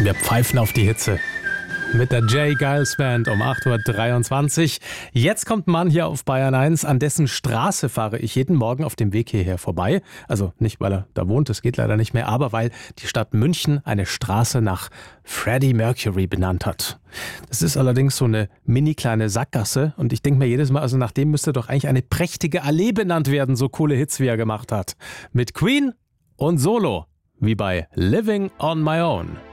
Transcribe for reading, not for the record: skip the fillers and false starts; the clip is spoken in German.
Wir pfeifen auf die Hitze. Mit der J. Geils Band um 8.23 Uhr. Jetzt kommt ein Mann hier auf Bayern 1, an dessen Straße fahre ich jeden Morgen auf dem Weg hierher vorbei. Also nicht, weil er da wohnt, das geht leider nicht mehr, aber weil die Stadt München eine Straße nach Freddie Mercury benannt hat. Das ist allerdings so eine mini kleine Sackgasse und ich denke mir jedes Mal, also nach dem müsste doch eigentlich eine prächtige Allee benannt werden, so coole Hits wie er gemacht hat. Mit Queen und Solo, wie bei Living on My Own.